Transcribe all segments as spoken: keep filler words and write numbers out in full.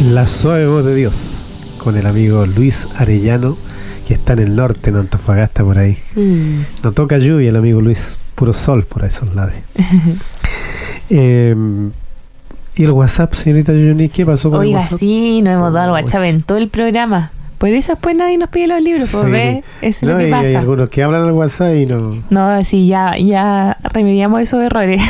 La suave voz de Dios, con el amigo Luis Arellano, que está en el norte, en Antofagasta, por ahí. Sí. No toca lluvia el amigo Luis, puro sol por esos lados. eh, ¿Y el WhatsApp, señorita Yuyuni? ¿Qué pasó con Oiga, el WhatsApp? sí, nos hemos dado el WhatsApp en todo el programa. Por eso después nadie nos pide los libros, por Sí. ver, eso No, es lo que y pasa. hay algunos que hablan al WhatsApp y no... No, sí, ya, ya remediamos esos errores.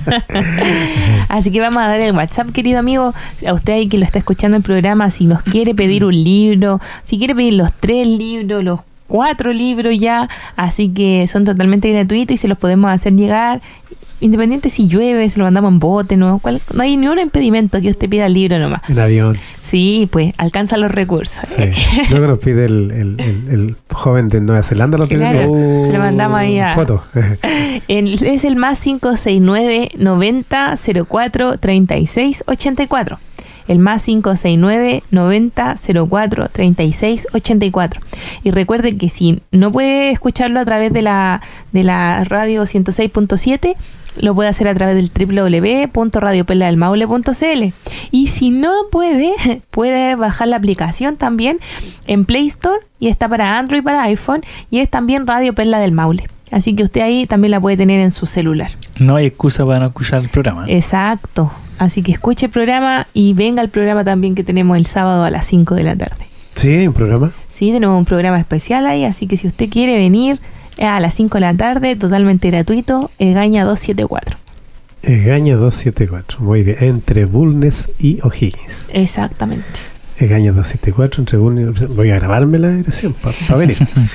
Así que vamos a dar el WhatsApp, querido amigo, a usted ahí que lo está escuchando el programa, si nos quiere pedir un libro, si quiere pedir los tres libros, los cuatro libros ya, así que son totalmente gratuitos y se los podemos hacer llegar. Independiente si llueve, se lo mandamos en bote, no, ¿Cuál? No hay ningún impedimento que usted pida el libro nomás. En avión. Sí, pues alcanza los recursos. Sí. Luego nos pide el, el, el, el joven de Nueva Zelanda, lo pide. Claro, Oh, se lo mandamos ahí a... Foto. El, es el más cinco seis nueve, noventa, cero cuatro, treinta y seis, ochenta y cuatro. El más cinco seis nueve, noventa, cero cuatro, treinta y seis, ochenta y cuatro. Y recuerden que si no puede escucharlo a través de la, de la radio ciento seis punto siete, lo puede hacer a través del doble u doble u doble u punto radio perla del maule punto c l. Y si no puede, puede bajar la aplicación también en Play Store y está para Android y para iPhone y es también Radio Perla del Maule. Así que usted ahí también la puede tener en su celular. No hay excusa para no escuchar el programa. Exacto. Así que escuche el programa y venga al programa también que tenemos el sábado a las cinco de la tarde. Sí, hay un programa. Sí, tenemos un programa especial ahí, así que si usted quiere venir a las cinco de la tarde, totalmente gratuito, Egaña doscientos setenta y cuatro. Egaña doscientos setenta y cuatro, muy bien. Entre Bulnes y O'Higgins. Exactamente. Egaña doscientos setenta y cuatro, entre Bulnes. Voy a grabarme la dirección para pa venir.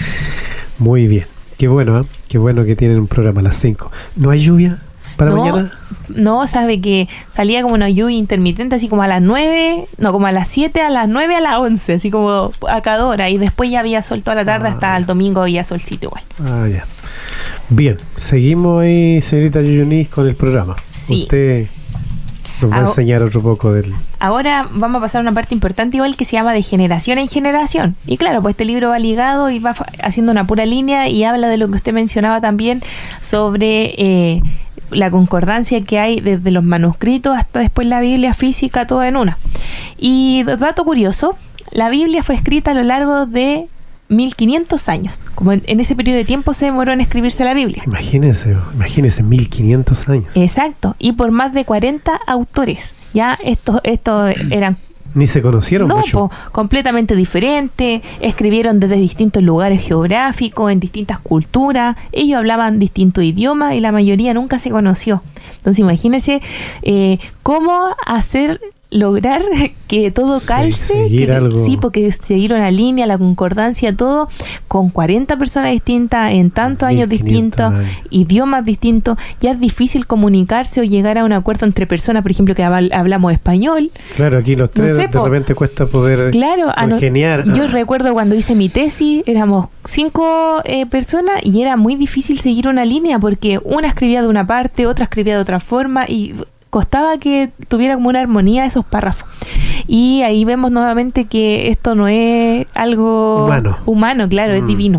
Muy bien. Qué bueno, ¿eh? Qué bueno que tienen un programa a las cinco. ¿No hay lluvia para no, mañana? No, sabe que salía como una lluvia intermitente, así como a las nueve, no, como a las siete, a las nueve, a las once, así como a cada hora. Y después ya había sol toda la tarde, Ah, hasta ya. el domingo había solcito igual. Ah, ya. Bien, seguimos ahí, señorita Yuyunis, con el programa. Sí. Usted nos va a Ahora- enseñar otro poco del... Ahora vamos a pasar a una parte importante igual que se llama de generación en generación. Y claro, pues este libro va ligado y va fa- haciendo una pura línea y habla de lo que usted mencionaba también sobre eh, la concordancia que hay desde los manuscritos hasta después la Biblia física, toda en una. Y dato curioso, la Biblia fue escrita a lo largo de mil quinientos años. Como en, en ese periodo de tiempo se demoró en escribirse la Biblia. Imagínese, imagínese, mil quinientos años. Exacto, y por más de cuarenta autores. Ya estos, estos eran Ni se conocieron no, mucho. po, completamente diferente, escribieron desde distintos lugares geográficos, en distintas culturas, ellos hablaban distintos idiomas y la mayoría nunca se conoció. Entonces imagínense eh, cómo hacer, lograr que todo Sí, calce, seguir que, algo. sí, porque seguir una línea, la concordancia, todo, con cuarenta personas distintas, en tantos años mil quinientos distintos, años. idiomas distintos, ya es difícil comunicarse o llegar a un acuerdo entre personas, por ejemplo, que habl- hablamos español. Claro, aquí los tres No sé, de po. repente cuesta poder Claro, a no- congeniar. yo recuerdo cuando hice mi tesis, éramos cinco eh, personas y era muy difícil seguir una línea porque una escribía de una parte, otra escribía de otra forma y costaba que tuviera como una armonía esos párrafos. Y ahí vemos nuevamente que esto no es algo Humano. humano, claro, Mm. es divino.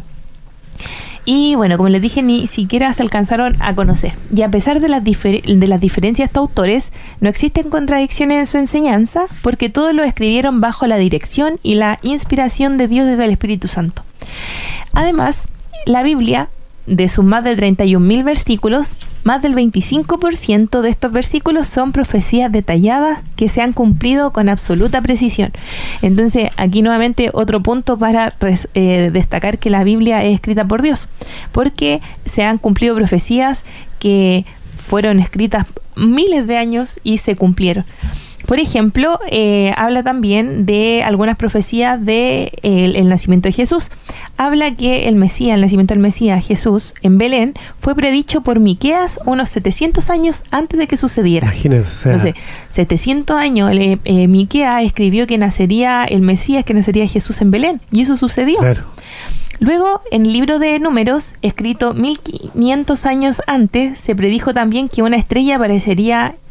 Y bueno, como les dije, ni siquiera se alcanzaron a conocer. Y a pesar de las, difer- de las diferencias de estos autores, no existen contradicciones en su enseñanza, porque todos lo escribieron bajo la dirección y la inspiración de Dios desde el Espíritu Santo. Además, la Biblia, de sus más de treinta y un mil versículos, más del veinticinco por ciento de estos versículos son profecías detalladas que se han cumplido con absoluta precisión. Entonces, aquí nuevamente otro punto para res- eh, destacar que la Biblia es escrita por Dios, porque se han cumplido profecías que fueron escritas miles de años y se cumplieron. Por ejemplo, eh, habla también de algunas profecías de el, el nacimiento de Jesús. Habla que el Mesías, el nacimiento del Mesías, Jesús, en Belén, fue predicho por Miqueas unos setecientos años antes de que sucediera. Imagínense, o sea, Entonces, setecientos años, eh, eh, Miqueas escribió que nacería el Mesías, que nacería Jesús en Belén, y eso sucedió. claro. Luego, en el libro de Números, escrito mil quinientos años antes, se predijo también que una estrella aparecería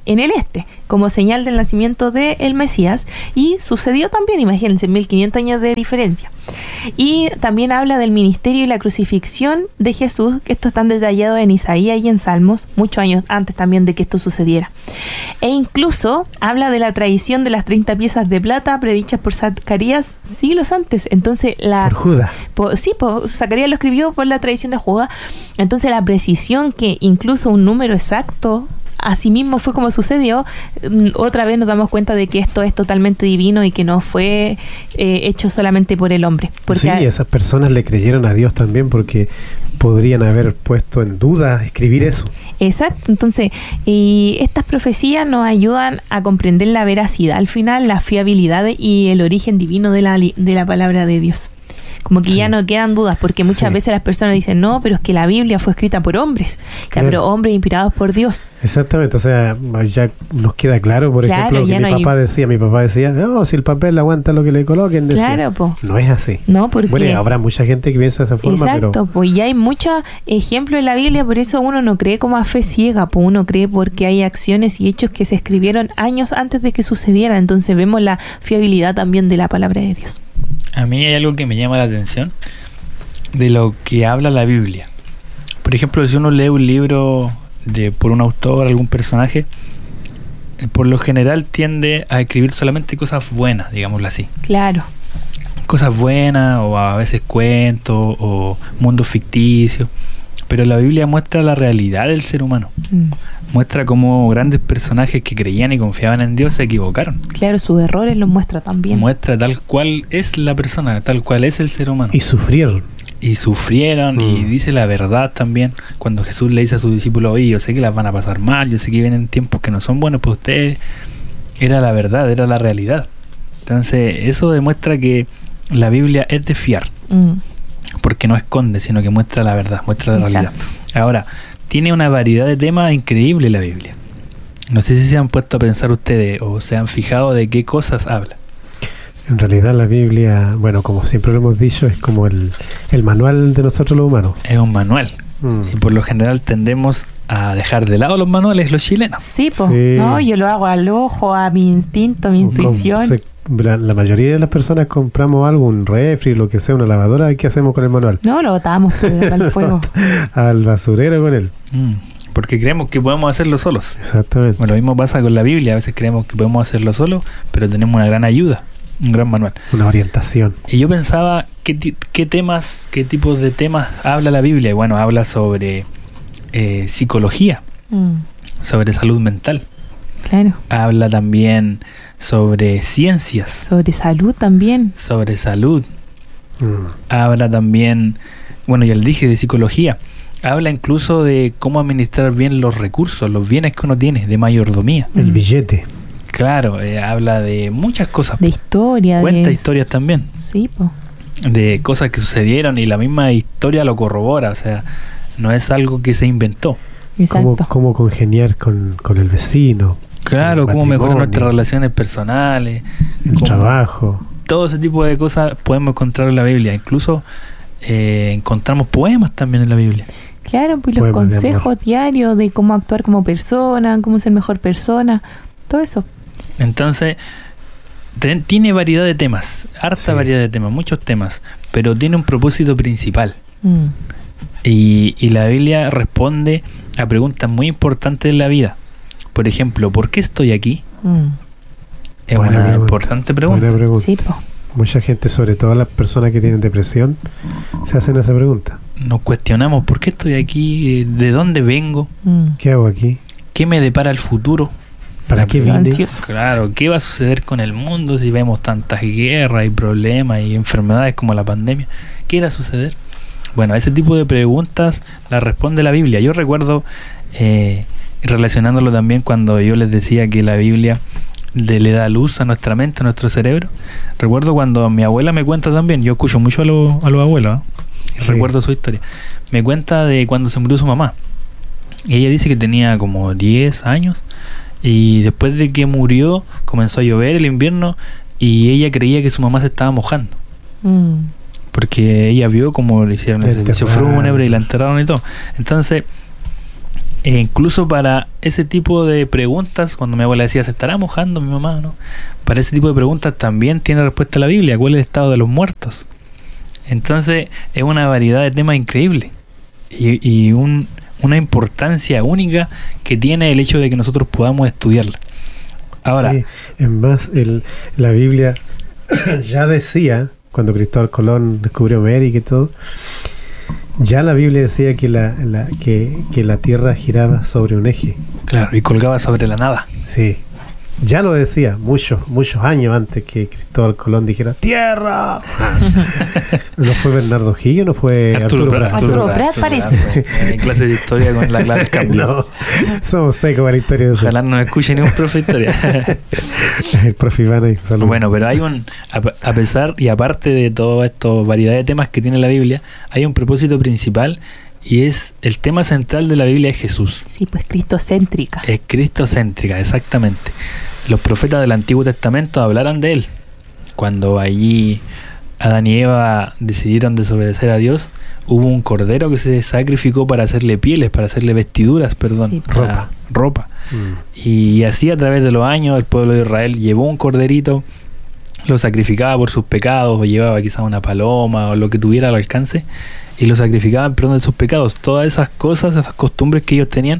en el este, como señal del nacimiento del Mesías, y sucedió también, imagínense, mil quinientos años de diferencia. Y también habla del ministerio y la crucifixión de Jesús, que esto están detallados en Isaías y en Salmos, muchos años antes también de que esto sucediera. E incluso habla de la traición de las treinta piezas de plata predichas por Zacarías siglos antes. Entonces, la, por Judas. Por, sí, por, Zacarías lo escribió por la tradición de Judas. Entonces, la precisión que incluso un número exacto así mismo fue como sucedió, otra vez nos damos cuenta de que esto es totalmente divino y que no fue eh, hecho solamente por el hombre. Porque sí, esas personas le creyeron a Dios también, porque podrían haber puesto en duda escribir eso. Exacto, entonces, y estas profecías nos ayudan a comprender la veracidad al final, la fiabilidad y el origen divino de la, de la palabra de Dios. Como que sí. Ya no quedan dudas, porque muchas sí. veces las personas dicen, no, pero es que la Biblia fue escrita por hombres, claro. pero hombres inspirados por Dios. Exactamente, o sea, ya nos queda claro, por claro, ejemplo, que mi no papá hay... decía, mi papá decía, no, si el papel aguanta lo que le coloquen, decía. Claro, po. No es así. No, porque... Bueno, habrá mucha gente que piensa de esa forma, exacto, pero... pues ya hay muchos ejemplos en la Biblia, por eso uno no cree como a fe ciega, pues uno cree porque hay acciones y hechos que se escribieron años antes de que sucedieran, entonces vemos la fiabilidad también de la palabra de Dios. A mí hay algo que me llama la atención de lo que habla la Biblia. Por ejemplo, si uno lee un libro de por un autor, algún personaje, por lo general tiende a escribir solamente cosas buenas, digámoslo así. Claro. Cosas buenas, o a veces cuentos, o mundos ficticios. Pero la Biblia muestra la realidad del ser humano. Mm. Muestra cómo grandes personajes que creían y confiaban en Dios se equivocaron. Claro, sus errores los muestra también. Muestra tal cual es la persona, tal cual es el ser humano. Y sufrieron. Y sufrieron, mm. y dice la verdad también. Cuando Jesús le dice a sus discípulos, oye, yo sé que las van a pasar mal, yo sé que vienen tiempos que no son buenos para ustedes. Era la verdad, era la realidad. Entonces, eso demuestra que la Biblia es de fiar. Mm. Porque no esconde, sino que muestra la verdad, muestra la Exacto. realidad. Ahora, tiene una variedad de temas increíble la Biblia. No sé si se han puesto a pensar ustedes o se han fijado de qué cosas habla. En realidad la Biblia, bueno, como siempre lo hemos dicho, es como el, el manual de nosotros los humanos. Es un manual. Mm. Y por lo general tendemos a dejar de lado los manuales los chilenos. Sí, pues. Sí. No, yo lo hago al ojo, a mi instinto, a mi intuición. Se, la, la mayoría de las personas compramos algo, un refri, lo que sea, una lavadora, ¿qué hacemos con el manual? No, lo botamos al fuego. Al basurero con él. Mm. Porque creemos que podemos hacerlo solos. Exactamente. Bueno, lo mismo pasa con la Biblia. A veces creemos que podemos hacerlo solos, pero tenemos una gran ayuda, un gran manual. Una orientación. Y yo pensaba, ¿qué, qué temas, qué tipos de temas habla la Biblia? Y bueno, habla sobre eh, psicología, mm. sobre salud mental. Claro. Habla también sobre ciencias. Sobre salud también. Sobre salud. Mm. Habla también, bueno, ya le dije, de psicología. Habla incluso de cómo administrar bien los recursos, los bienes que uno tiene, de mayordomía. El billete. Claro, eh, habla de muchas cosas. De historia. Cuenta de... historias también. Sí, po. De cosas que sucedieron y la misma historia lo corrobora, o sea, no es algo que se inventó. Exacto. Cómo, cómo congeniar con, con el vecino. Claro, cómo mejorar nuestras relaciones personales. El trabajo. Todo ese tipo de cosas podemos encontrar en la Biblia. Incluso eh, encontramos poemas también en la Biblia. Claro, pues los poemas consejos de diarios de cómo actuar como persona, cómo ser mejor persona, todo eso. Entonces, ten, tiene variedad de temas, harta sí. variedad de temas, muchos temas, pero tiene un propósito principal. Mm. Y, y la Biblia responde a preguntas muy importantes de la vida. Por ejemplo, ¿por qué estoy aquí? Mm. Es Buena una pregunta. importante pregunta. pregunta. Sí, po. Mucha gente, sobre todo las personas que tienen depresión, se hacen esa pregunta. Nos cuestionamos, ¿por qué estoy aquí? ¿De dónde vengo? Mm. ¿Qué hago aquí? ¿Qué me depara el futuro? ¿Para qué vine? Claro, ¿qué va a suceder con el mundo si vemos tantas guerras y problemas y enfermedades como la pandemia? ¿Qué irá a suceder? Bueno, ese tipo de preguntas las responde la Biblia. Yo recuerdo, eh, relacionándolo también cuando yo les decía que la Biblia le, le da luz a nuestra mente, a nuestro cerebro. Recuerdo cuando mi abuela me cuenta también, yo escucho mucho a, lo, a los abuelos, ¿eh? Sí. Recuerdo su historia. Me cuenta de cuando se murió su mamá. Y ella dice que tenía como diez años. Y después de que murió, comenzó a llover el invierno y ella creía que su mamá se estaba mojando. Mm. Porque ella vio cómo le hicieron el servicio fúnebre y la enterraron y todo. Entonces, E incluso para ese tipo de preguntas, cuando mi abuela decía, ¿se estará mojando mi mamá? ¿No? Para ese tipo de preguntas también tiene respuesta la Biblia. ¿Cuál es el estado de los muertos? Entonces es una variedad de temas increíble y, y un, una importancia única que tiene el hecho de que nosotros podamos estudiarla. Ahora, sí, es más, el, la Biblia ya decía, cuando Cristóbal Colón descubrió América y todo, ya la Biblia decía que la, la, que, que la Tierra giraba sobre un eje. Claro, y colgaba sobre la nada. Sí, ya lo decía muchos, muchos años antes que Cristóbal Colón dijera ¡Tierra! ¿No fue Bernardo Higgins? ¿No fue Arturo, Arturo Prat? Prat? Arturo Prat parece. En clase de historia con la clase cambió. No, somos secos para la historia de eso. Ojalá no escuche ni un profe de historia. El profe Iván ahí, saludos. Bueno, pero hay un, a, a pesar y aparte de toda esta variedad de temas que tiene la Biblia, hay un propósito principal y es el tema central de la Biblia es Jesús. Sí, pues cristocéntrica. Es cristocéntrica, exactamente. Los profetas del Antiguo Testamento hablaron de él. Cuando allí Adán y Eva decidieron desobedecer a Dios, hubo un cordero que se sacrificó para hacerle pieles, para hacerle vestiduras, perdón, Sí. ropa. ropa. Mm. Y así a través de los años el pueblo de Israel llevó un corderito, lo sacrificaba por sus pecados, o llevaba quizás una paloma o lo que tuviera al alcance, y lo sacrificaban perdón de sus pecados. Todas esas cosas, esas costumbres que ellos tenían,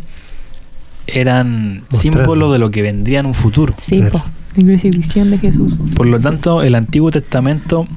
eran Mostrando. símbolo de lo que vendría en un futuro. Sí, Claro. pues. La crucifixión de Jesús. Por lo tanto, el Antiguo Testamento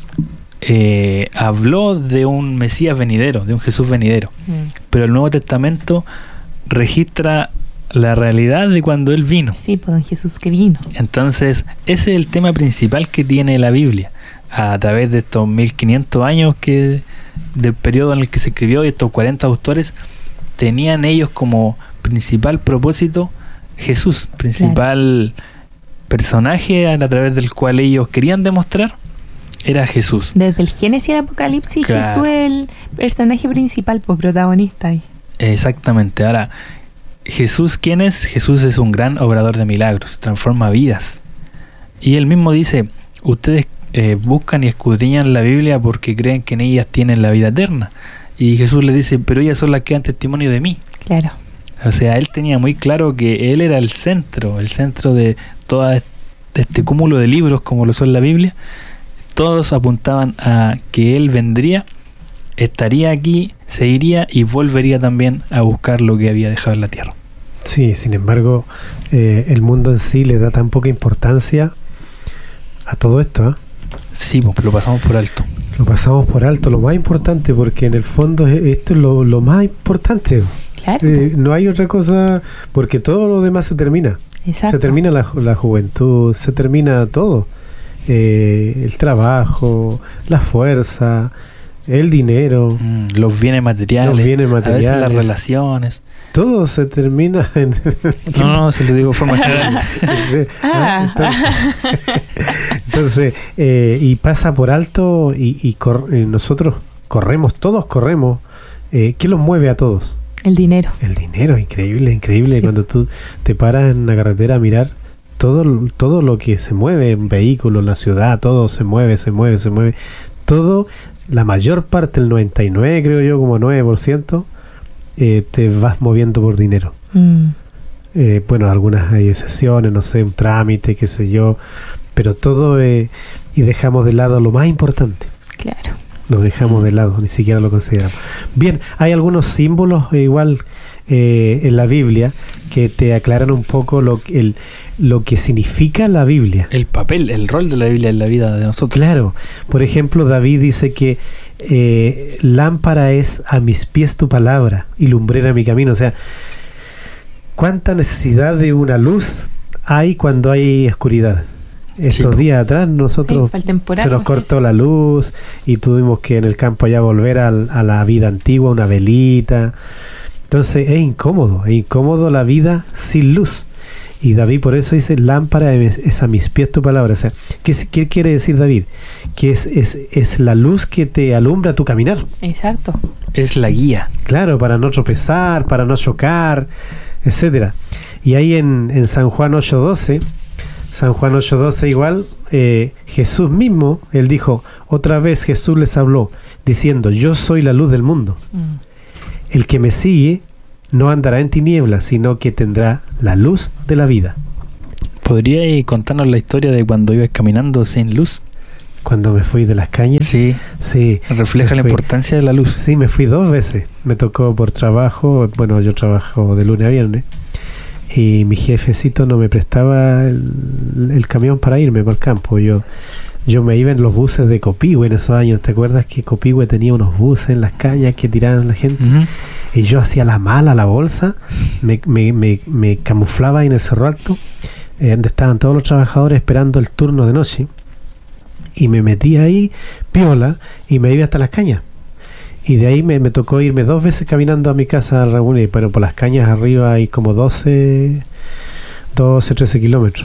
eh, habló de un Mesías venidero, de un Jesús venidero. Mm. Pero el Nuevo Testamento registra la realidad de cuando Él vino. Sí, pues don Jesús que vino. Entonces, ese es el tema principal que tiene la Biblia. A través de estos mil quinientos años que del periodo en el que se escribió, y estos cuarenta autores, tenían ellos como principal propósito Jesús, principal claro. personaje a través del cual ellos querían demostrar era Jesús. Desde el Génesis al Apocalipsis, claro. Jesús es el personaje principal, pues protagonista ahí. Exactamente. Ahora, Jesús, ¿quién es? Jesús es un gran obrador de milagros, transforma vidas. Y él mismo dice, ustedes eh, buscan y escudriñan la Biblia porque creen que en ellas tienen la vida eterna. Y Jesús les dice, pero ellas son las que dan testimonio de mí. Claro. O sea, él tenía muy claro que él era el centro, el centro de todo este cúmulo de libros como lo son la Biblia. Todos apuntaban a que él vendría, estaría aquí, se iría y volvería también a buscar lo que había dejado en la tierra. Sí, sin embargo, eh, el mundo en sí le da tan poca importancia a todo esto, ¿eh? Sí, pues lo pasamos por alto. Lo pasamos por alto, lo más importante, porque en el fondo esto es lo, lo más importante. Claro. Eh, no hay otra cosa, porque todo lo demás se termina. Exacto. Se termina la, la juventud, se termina todo. Eh, el trabajo, la fuerza, el dinero, Mm, los bienes materiales, los bienes a veces materiales, las relaciones. todo se termina en... No, no, se lo digo de forma general. Sí, Ah. entonces, entonces eh, y pasa por alto y, y cor- eh, nosotros corremos, todos corremos. Eh, ¿Qué los mueve a todos? El dinero. El dinero, increíble, increíble. Sí. Cuando tú te paras en la carretera a mirar todo, todo lo que se mueve, en vehículos, la ciudad, todo se mueve, se mueve, se mueve. Todo, la mayor parte, el noventa y nueve, creo yo, como nueve por ciento, eh, te vas moviendo por dinero. Mm. Eh, bueno, algunas hay excepciones, no sé, un trámite, qué sé yo, pero todo, eh, y dejamos de lado lo más importante. Claro. Lo dejamos de lado, ni siquiera lo consideramos. Bien, hay algunos símbolos eh, igual eh, en la Biblia que te aclaran un poco lo, el, lo que significa la Biblia. El papel, el rol de la Biblia en la vida de nosotros. Claro, por ejemplo, David dice que eh, lámpara es a mis pies tu palabra y lumbrera mi camino. O sea, ¿cuánta necesidad de una luz hay cuando hay oscuridad? Estos Sí. días atrás nosotros Sí, para el temporal, se nos ¿no? cortó la luz y tuvimos que en el campo ya volver al- a, la vida antigua, una velita. Entonces es incómodo, es incómodo la vida sin luz. Y David por eso dice, lámpara es, es a mis pies tu palabra. O sea, ¿qué, es- qué quiere decir David? Que es, es, es la luz que te alumbra tu caminar. Exacto. Es la guía. Claro, para no tropezar, para no chocar, etcétera. Y ahí en, en San Juan ocho doce, San Juan ocho doce igual, eh, Jesús mismo, él dijo, otra vez Jesús les habló, diciendo, yo soy la luz del mundo. Mm. El que me sigue no andará en tinieblas, sino que tendrá la luz de la vida. ¿Podrías contarnos la historia de cuando ibas caminando sin luz? Cuando me fui de las cañas. Sí. Sí. Refleja la importancia de la luz. Sí, me fui dos veces. Me tocó por trabajo. Bueno, yo trabajo de lunes a viernes. Y mi jefecito no me prestaba el, el camión para irme para el campo. Yo yo me iba en los buses de Copihue en esos años. ¿Te acuerdas que Copihue tenía unos buses en las cañas que tiraban la gente? Uh-huh. Y yo hacía la mala, la bolsa. Me, me, me, me camuflaba ahí en el Cerro Alto, eh, donde estaban todos los trabajadores esperando el turno de noche. Y me metí ahí, piola, y me iba hasta las cañas. Y de ahí me, me tocó irme dos veces caminando a mi casa a Raúl, pero por las cañas arriba hay como doce, trece kilómetros.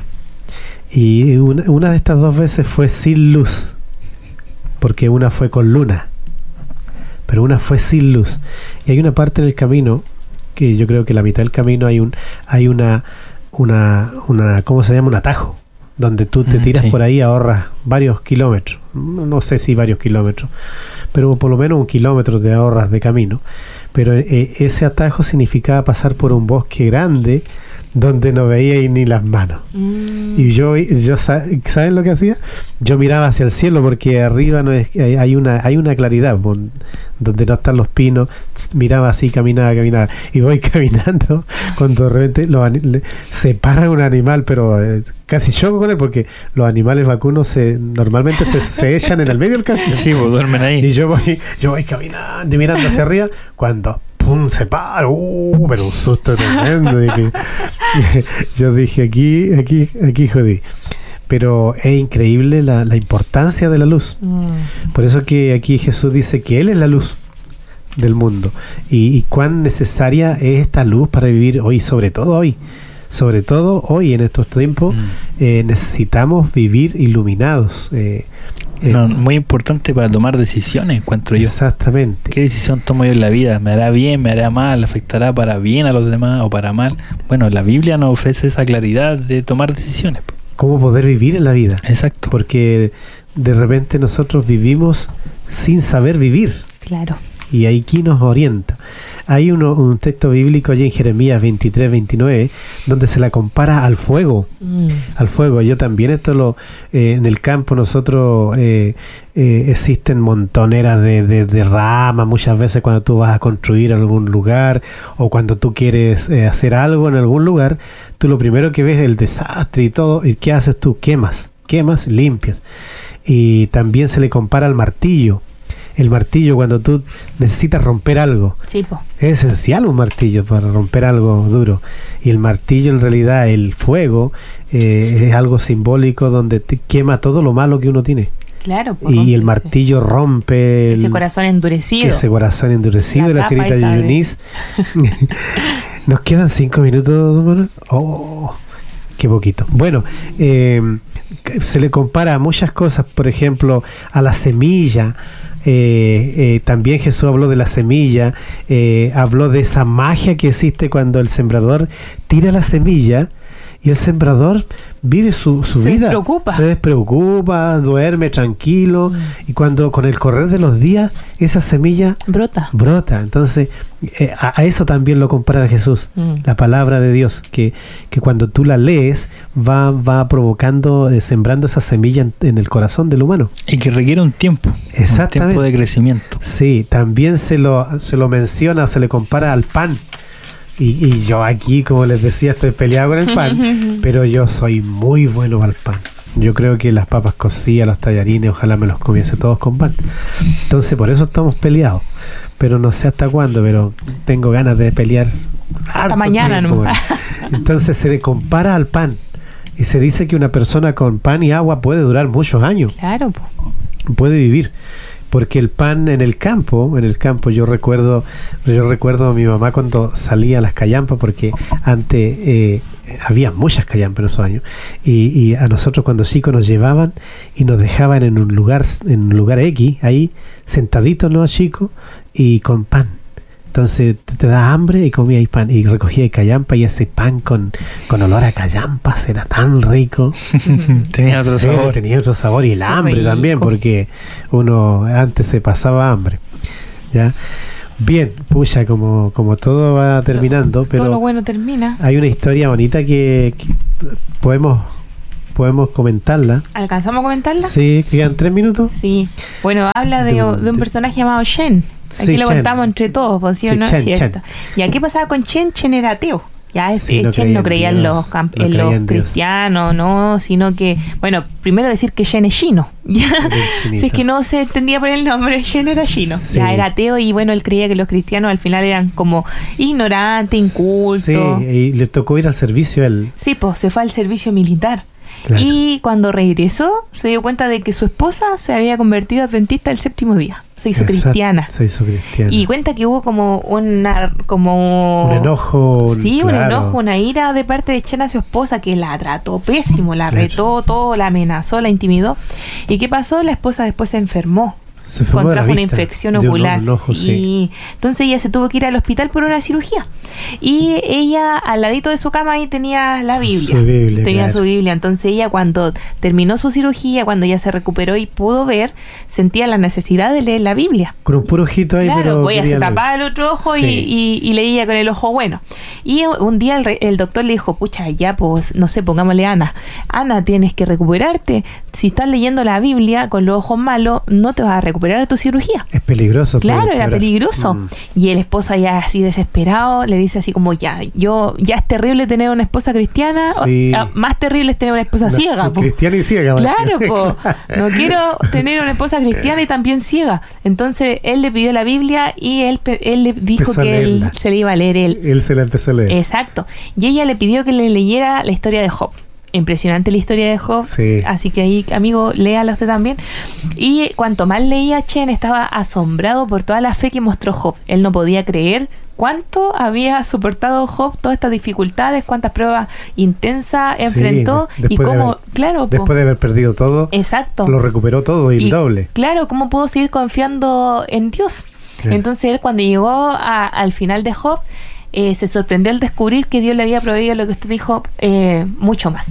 Y una, una de estas dos veces fue sin luz, porque una fue con luna, pero una fue sin luz. Y hay una parte en el camino, que yo creo que la mitad del camino hay un hay una, una, una ¿cómo se llama? Un atajo, donde tú te tiras mm, sí. por ahí, ahorras varios kilómetros, no sé si varios kilómetros, pero por lo menos un kilómetro te ahorras de camino. Pero eh, ese atajo significaba pasar por un bosque grande donde no veía ni las manos. Mm. Y yo, yo ¿saben lo que hacía? Yo miraba hacia el cielo, porque arriba no es, hay una hay una claridad donde no están los pinos. Miraba así, caminaba, caminaba. Y voy caminando cuando de repente los, se para un animal, pero eh, casi choco con él, porque los animales vacunos se, normalmente se, se echan en el medio del camino. Sí, pues duermen ahí. Y yo voy, yo voy caminando y mirando hacia arriba, cuando ¡pum! Se para, uh, pero un susto tremendo. Dije, yo dije, aquí, aquí, aquí jodí. Pero es increíble la, la importancia de la luz. Mm. Por eso que aquí Jesús dice que Él es la luz del mundo. Y, y cuán necesaria es esta luz para vivir hoy, sobre todo hoy. Sobre todo hoy, en estos tiempos, mm. eh, necesitamos vivir iluminados. Eh, No, muy importante para tomar decisiones, encuentro yo. Exactamente. ¿Qué decisión tomo yo en la vida? ¿Me hará bien, me hará mal, afectará para bien a los demás o para mal? Bueno, la Biblia nos ofrece esa claridad de tomar decisiones. ¿Cómo poder vivir en la vida? Exacto. Porque de repente nosotros vivimos sin saber vivir. Claro. Y aquí nos orienta. Hay uno, un texto bíblico allí en Jeremías veintitrés, veintinueve, donde se la compara al fuego. Mm. Al fuego. Yo también esto lo... Eh, en el campo nosotros... Eh, eh, existen montoneras de, de, de ramas, muchas veces cuando tú vas a construir algún lugar, o cuando tú quieres eh, hacer algo en algún lugar, tú lo primero que ves es el desastre y todo. ¿Y qué haces tú? Quemas. Quemas, limpias. Y también se le compara al martillo. El martillo, cuando tú necesitas romper algo, sí, po. Es esencial un martillo para romper algo duro. Y el martillo, en realidad, el fuego, eh, es algo simbólico donde te quema todo lo malo que uno tiene. Claro, po, y el martillo rompe el, ese corazón endurecido. Ese corazón endurecido de la señorita Yunis. Nos quedan cinco minutos, Manuel. Oh, qué poquito. Bueno, eh, se le compara a muchas cosas, por ejemplo, a la semilla. Eh, eh, también Jesús habló de la semilla, eh, habló de esa magia que existe cuando el sembrador tira la semilla y el sembrador vive su, su se vida, despreocupa. se despreocupa, duerme tranquilo, mm. y cuando con el correr de los días esa semilla brota, brota. Entonces eh, a, a eso también lo compara Jesús, mm. la palabra de Dios, que, que cuando tú la lees va, va provocando, eh, sembrando esa semilla en, en el corazón del humano. Y que requiere un tiempo, un tiempo de crecimiento. Sí, también se lo, se lo menciona, se le compara al pan. Y, y yo aquí, como les decía, estoy peleado con el pan, pero yo soy muy bueno para el pan. Yo creo que las papas cocidas, los tallarines, ojalá me los comiese todos con pan. Entonces, por eso estamos peleados. Pero no sé hasta cuándo, pero tengo ganas de pelear hasta mañana, tiempo, ¿no? Entonces se le compara al pan. Y se dice que una persona con pan y agua puede durar muchos años. Claro, po. Puede vivir. Porque el pan en el campo, en el campo yo recuerdo, yo recuerdo a mi mamá cuando salía a las callampas, porque antes eh, había muchas callampas en esos años, y, y a nosotros cuando chicos nos llevaban y nos dejaban en un lugar, en un lugar X, ahí sentaditos los chicos y con pan. Entonces te, te da hambre y comías pan y recogías callampa, y ese pan con, con olor a callampas era tan rico. Tenía otro sí, sabor. Tenía otro sabor, y el hambre rico. También, porque uno antes se pasaba hambre. ¿Ya? Bien, pucha, como, como todo va terminando, pero todo lo bueno termina. hay una historia bonita que, que podemos podemos comentarla. ¿Alcanzamos a comentarla? Sí, quedan tres minutos. Sí. Bueno, habla de, De de, un- un de- personaje llamado Shen. Aquí Sí, lo Chen. contamos entre todos, pues, ¿sí o Sí, no? Chen, Es cierto. Chen. ¿Y a qué pasaba con Chen? Chen era ateo. Ya es, Sí, eh, no Chen creía no en creía en Dios, los, camp- no en creía los en Dios. cristianos, no, sino que, bueno, primero decir que Shen es chino. Ya. Era el chinito. Si es que no se entendía por el nombre, Shen era chino. Sí. Ya era ateo y bueno, él creía que los cristianos al final eran como ignorantes, incultos. Sí, y le tocó ir al servicio a él. Sí, pues se fue al servicio militar. Claro. Y cuando regresó, se dio cuenta de que su esposa se había convertido adventista el séptimo día. Se hizo Exacto, cristiana. Se hizo cristiana. Y cuenta que hubo como una... Como, un enojo. Sí, un claro. enojo, una ira de parte de Chen a su esposa que la trató pésimo, la Claro. retó todo, la amenazó, la intimidó. ¿Y qué pasó? La esposa después se enfermó. Se enfermó de la Contrajo una vista, infección de un ocular. enojo, sí. sí. Entonces ella se tuvo que ir al hospital por una cirugía. Y ella, al ladito de su cama, ahí tenía la Biblia. Su Biblia, tenía claro. su Biblia. Entonces ella, cuando terminó su cirugía, cuando ya se recuperó y pudo ver, sentía la necesidad de leer la Biblia. Con un puro ojito ahí, Claro, pero pues ella se quería leer. tapaba el otro ojo y, Sí. y- y leía con el ojo bueno. Y un día el, re- el doctor le dijo, pucha, ya pues, no sé, pongámosle Ana. Ana, tienes que recuperarte. Si estás leyendo la Biblia con los ojos malos, no te vas a recuperar de tu cirugía. Es peligroso. Claro, puede era empeorar. peligroso. Mm. Y el esposo ya así desesperado le dice así como, ya, yo, ya es terrible tener una esposa cristiana, Sí. o- ah, más terrible es tener una esposa No, ciega. po. Cristiana y ciega. va a Claro, ser. po. No quiero tener una esposa cristiana y también ciega. Entonces él le pidió la Biblia y él, pe- él le dijo Empezó a que él leerla. se le iba a leer él. Él se la empezó a leer. Exacto. Y ella le pidió que le leyera la historia de Job. Impresionante la historia de Job. Sí. Así que ahí, amigo, léala usted también. Y cuanto más leía, Chen estaba asombrado por toda la fe que mostró Job. Él no podía creer cuánto había soportado Job todas estas dificultades, cuántas pruebas intensas Sí, enfrentó de- y después de cómo, haber- claro, po, Después de haber perdido todo, exacto. lo recuperó todo y, el Y, doble. Claro, cómo pudo seguir confiando en Dios. Claro. Entonces él, cuando llegó a- al final de Job, eh, se sorprendió al descubrir que Dios le había proveído lo que usted dijo, eh, mucho más.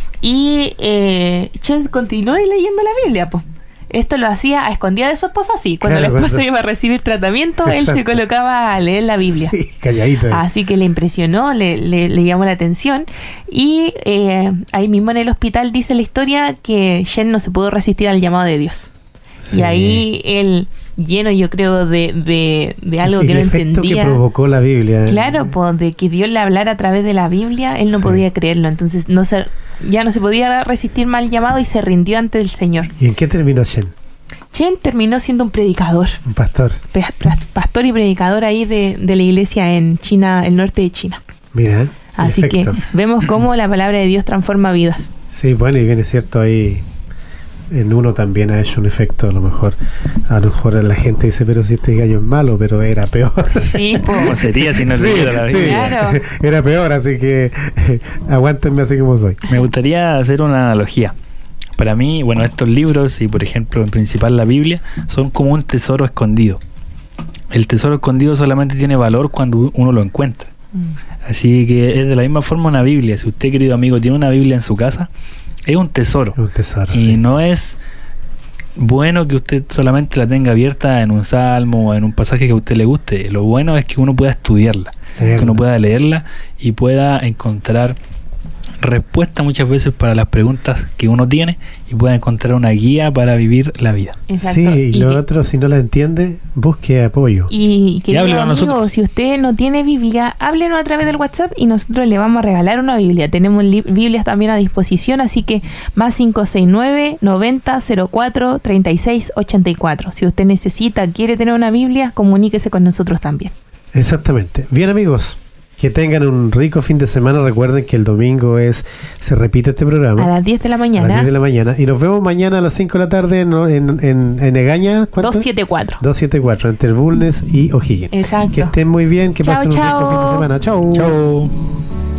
Y eh, Chen continuó leyendo la Biblia, pues. Esto lo hacía a escondida de su esposa, sí. Cuando Claro, la esposa cuando- iba a recibir tratamiento, él se Exacto. colocaba a leer la Biblia. Sí, calladito. Así que le impresionó, le, le, le llamó la atención. Y eh, ahí mismo en el hospital dice la historia que Shen no se pudo resistir al llamado de Dios. Sí. Y ahí él, lleno yo creo de, de, de algo Y que el no efecto entendía. que provocó la Biblia. Claro, pues de que Dios le hablara a través de la Biblia, él no Sí. podía creerlo. Entonces no se, ya no se podía resistir mal llamado y se rindió ante el Señor. ¿Y en qué terminó Shen? Chen terminó siendo un predicador. Un pastor. pe- pra- pastor y predicador ahí de, de la iglesia en China, el norte de China. Mira, el Así efecto. que vemos cómo la palabra de Dios transforma vidas. Sí, bueno, y bien es cierto, ahí en uno también ha hecho un efecto, a lo mejor. A lo mejor la gente dice, pero si este gallo es malo, pero era peor. Sí, po. ¿Cómo sería si no Sí, leyera la sí, Biblia? Claro. era peor, así que aguántenme así como soy. Me gustaría hacer una analogía. Para mí, bueno, estos libros y por ejemplo en principal la Biblia son como un tesoro escondido. El tesoro escondido solamente tiene valor cuando uno lo encuentra. Mm. Así que es de la misma forma una Biblia. Si usted, querido amigo, tiene una Biblia en su casa, es un tesoro. Un tesoro, Y sí. no es bueno que usted solamente la tenga abierta en un salmo o en un pasaje que a usted le guste. Lo bueno es que uno pueda estudiarla, que uno pueda leerla y pueda encontrar respuesta muchas veces para las preguntas que uno tiene y pueda encontrar una guía para vivir la vida. Exacto. Sí, y, Y lo que- otro, si no la entiende, busque apoyo. Y querido háblenos a amigo, nosotros. si usted no tiene Biblia, háblenos a través del WhatsApp y nosotros le vamos a regalar una Biblia. Tenemos li- Biblias también a disposición, así que más cinco seis nueve, noventa, cero cuatro, treinta y seis, ochenta y cuatro. Si usted necesita, quiere tener una Biblia, comuníquese con nosotros también. Exactamente. Bien, amigos, que tengan un rico fin de semana. Recuerden que el domingo es se repite este programa. A las diez de la A las mañana, diez de la mañana. Y nos vemos mañana a las cinco de la tarde en, en, en, en Egaña. ¿Cuánto? doscientos setenta y cuatro. doscientos setenta y cuatro, entre Bulnes y O'Higgins. Exacto. Que estén muy bien, que Chao, pasen un rico chao. fin de semana. Chau. Chao.